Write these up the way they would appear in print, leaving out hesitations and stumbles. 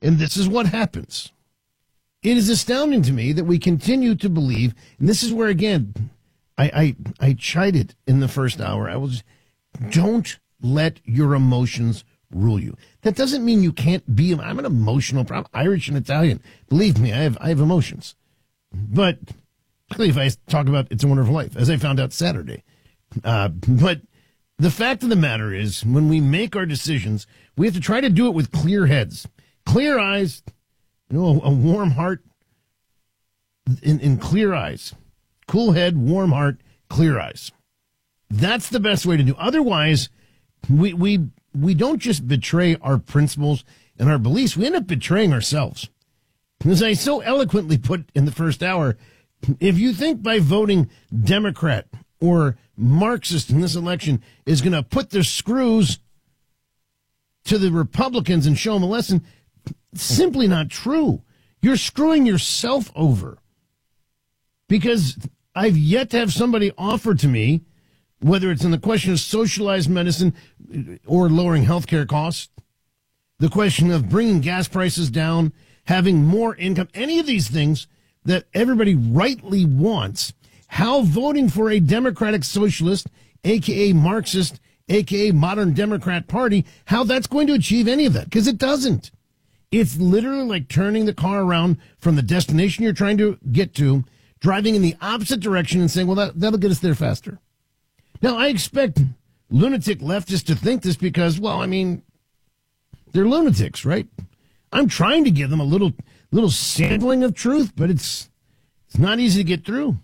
And this is what happens. It is astounding to me that we continue to believe, and this is where, again, I chided in the first hour. Don't let your emotions rule you. That doesn't mean you can't be. I'm an emotional problem. Irish and Italian. Believe me, I have emotions. But particularly if I talk about It's a Wonderful Life, as I found out Saturday. But the fact of the matter is, when we make our decisions, we have to try to do it with clear heads, clear eyes, a warm heart, in clear eyes. Cool head, warm heart, clear eyes. That's the best way to do. Otherwise, we don't just betray our principles and our beliefs. We end up betraying ourselves. As I so eloquently put in the first hour, if you think by voting Democrat or Marxist in this election is going to put the screws to the Republicans and show them a lesson, it's simply not true. You're screwing yourself over. Because I've yet to have somebody offer to me, whether it's in the question of socialized medicine or lowering healthcare costs, the question of bringing gas prices down, having more income, any of these things that everybody rightly wants, how voting for a Democratic Socialist, a.k.a. Marxist, a.k.a. Modern Democrat Party, how that's going to achieve any of that, because it doesn't. It's literally like turning the car around from the destination you're trying to get to, driving in the opposite direction and saying, well, that'll get us there faster. Now, I expect lunatic leftists to think this because, well, I mean, they're lunatics, right? I'm trying to give them a little sampling of truth, but it's not easy to get through.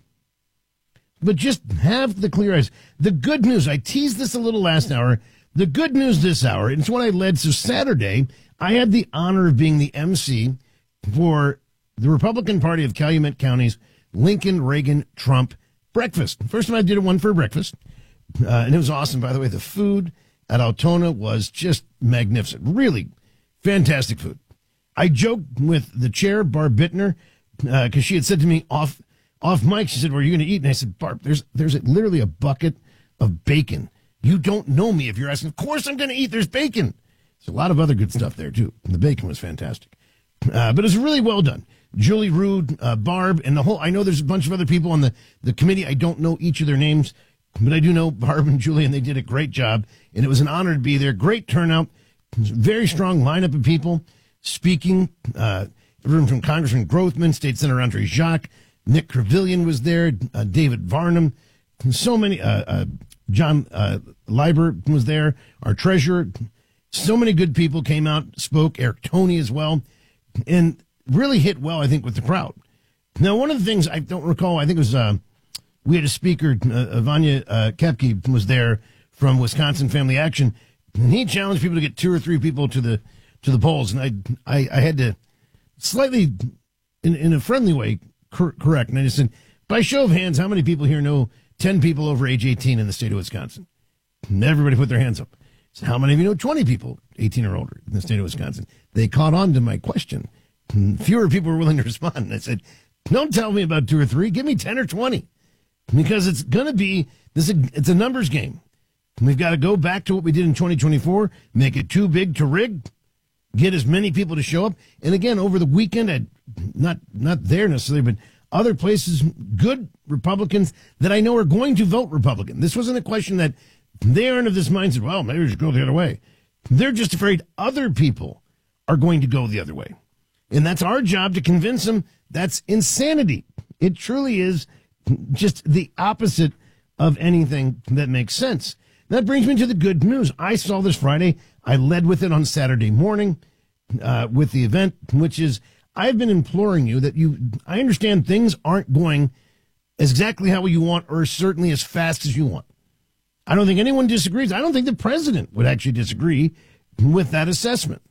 But just have the clear eyes. The good news, I teased this a little last hour. The good news this hour, and it's what I led. So Saturday, I had the honor of being the MC for the Republican Party of Calumet County's Lincoln Reagan Trump breakfast. First time I did one for breakfast, and it was awesome. By the way, the food at Altona was just magnificent. Really fantastic food. I joked with the chair, Barb Bittner, because she had said to me off mic, she said, "What are you going to eat?" And I said, "Barb, there's literally a bucket of bacon. You don't know me if you're asking. Of course I'm going to eat. There's bacon." There's a lot of other good stuff there, too. The bacon was fantastic. But it was really well done. Julie Rude, Barb, and I know there's a bunch of other people on the committee. I don't know each of their names, but I do know Barb and Julie, and they did a great job. And it was an honor to be there. Great turnout. Very strong lineup of people speaking. Everyone from Congressman Grothman, State Senator Andre Jacques, Nick Crevillian was there, David Varnum, so many, John Leiber was there, our treasurer. So many good people came out, spoke, Eric Toney as well, and really hit well, I think, with the crowd. Now, one of the things I don't recall, I think it was, we had a speaker, Vanya Kepke was there from Wisconsin Family Action, and he challenged people to get 2 or 3 people to the polls, and I had to slightly, in a friendly way, correct. And I just said, by show of hands, how many people here know 10 people over age 18 in the state of Wisconsin? And everybody put their hands up. So how many of you know 20 people 18 or older in the state of Wisconsin? They caught on to my question. Fewer people were willing to respond. And I said, don't tell me about 2 or 3. Give me 10 or 20. Because it's going to be, it's a numbers game. We've got to go back to what we did in 2024, make it too big to rig, get as many people to show up. And again, over the weekend, not there necessarily, but other places, good Republicans that I know are going to vote Republican. This wasn't a question that they aren't of this mindset, well, maybe we should go the other way. They're just afraid other people are going to go the other way. And that's our job to convince them that's insanity. It truly is just the opposite of anything that makes sense. That brings me to the good news. I saw this Friday. I led with it on Saturday morning with the event, which is I've been imploring you that I understand things aren't going exactly how you want or certainly as fast as you want. I don't think anyone disagrees. I don't think the president would actually disagree with that assessment.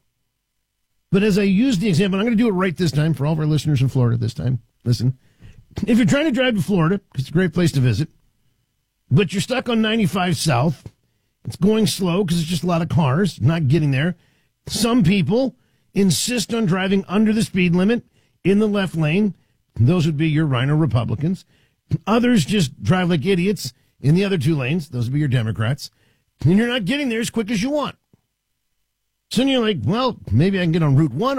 But as I use the example, I'm going to do it right this time for all of our listeners in Florida this time. Listen, if you're trying to drive to Florida, it's a great place to visit, but you're stuck on 95 South, it's going slow because it's just a lot of cars not getting there. Some people insist on driving under the speed limit in the left lane. Those would be your Rhino Republicans. Others just drive like idiots in the other 2 lanes. Those would be your Democrats. And you're not getting there as quick as you want. So you're like, well, maybe I can get on Route 1